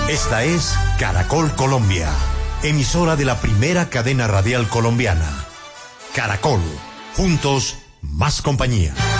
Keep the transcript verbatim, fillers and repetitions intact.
Esta es Caracol Colombia, emisora de la primera cadena radial colombiana. Caracol, juntos, más compañía.